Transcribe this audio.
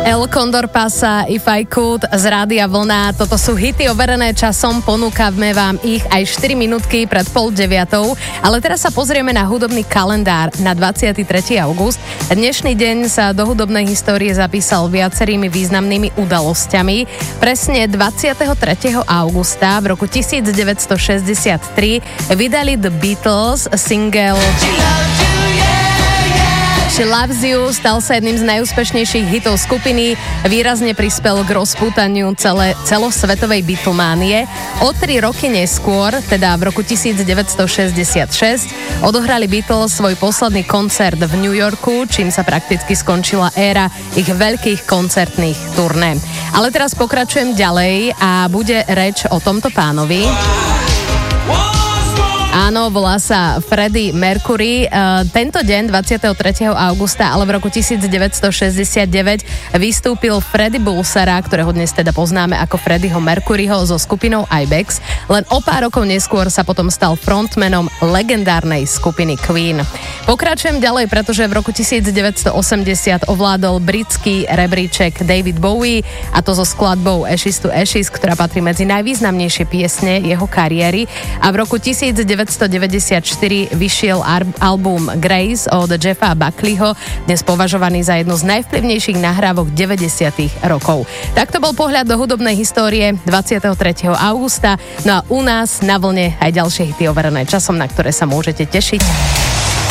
El Condor Pasa, If I Could z Rádia Vlna. Toto sú hity overené časom, ponúkame vám ich aj 4 minútky pred 8:30. Ale teraz sa pozrieme na hudobný kalendár na 23. august. Dnešný deň sa do hudobnej histórie zapísal viacerými významnými udalosťami. Presne 23. augusta v roku 1963 vydali The Beatles single She Loves You, stal sa jedným z najúspešnejších hitov skupiny, výrazne prispel k rozpútaniu celosvetovej Beatlemánie. O 3 roky neskôr, teda v roku 1966, odohrali Beatles svoj posledný koncert v New Yorku, čím sa prakticky skončila éra ich veľkých koncertných turné. Ale teraz pokračujem ďalej a bude reč o tomto pánovi. Áno, volá sa Freddie Mercury. Tento deň, 23. augusta, ale v roku 1969 vystúpil Freddie Bulsara, ktorého dnes teda poznáme ako Freddieho Mercuryho so skupinou Ibex. Len o pár rokov neskôr sa potom stal frontmanom legendárnej skupiny Queen. Pokračujem ďalej, pretože v roku 1980 ovládol britský rebríček David Bowie, a to so skladbou Ashes to Ashes, ktorá patrí medzi najvýznamnejšie piesne jeho kariéry. A v roku 1994 vyšiel album Grace od Jeffa Buckleyho, dnes považovaný za jednu z najvplyvnejších nahrávok 90. rokov. Takto bol pohľad do hudobnej histórie 23. augusta. No a u nás na Vlne aj ďalšie hity overené časom, na ktoré sa môžete tešiť.